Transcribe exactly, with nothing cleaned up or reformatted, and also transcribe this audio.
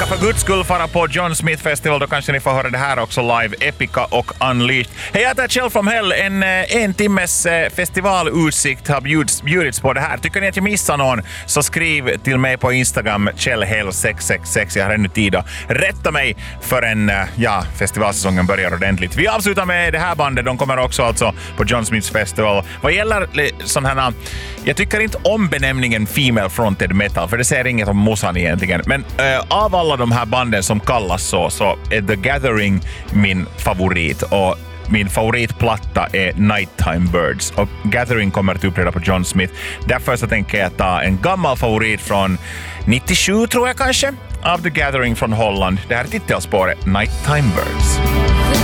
ska för guds skull fara på John Smith Festival, då kanske ni får höra det här också live, Epica och Unleashed. Hej, jag heter Kjell from Hell. En, en timmes festivalutsikt har bjuds, bjudits på det här. Tycker ni att jag missar någon, så skriv till mig på Instagram, kjellhell sex sex sex. Jag har ännu tid att rätta mig förrän ja, festivalsäsongen börjar ordentligt. Vi avslutar med det här bandet. De kommer också alltså på John Smiths Festival. Vad gäller sån här, jag tycker inte om benämningen female fronted metal, för det säger inget om mossan egentligen. Men äh, av alla de här banden som kallas så, så är The Gathering min favorit. Och min favoritplatta är Nighttime Birds. Och Gathering kommer att uppträda på John Smith. Därför så tänker jag ta en gammal favorit från nittiosju, tror jag kanske, av The Gathering från Holland. Det här är titelspåret Nighttime Birds.